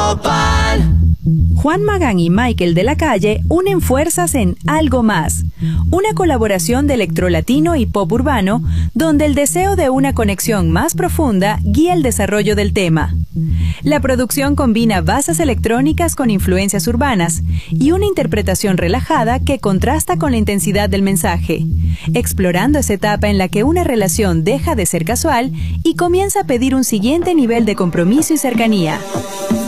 Nopal. Juan Magán y Michael de la Calle unen fuerzas en Algo Más, una colaboración de electrolatino y pop urbano, donde el deseo de una conexión más profunda guía el desarrollo del tema. La producción combina bases electrónicas con influencias urbanas y una interpretación relajada que contrasta con la intensidad del mensaje, explorando esa etapa en la que una relación deja de ser casual y comienza a pedir un siguiente nivel de compromiso y cercanía.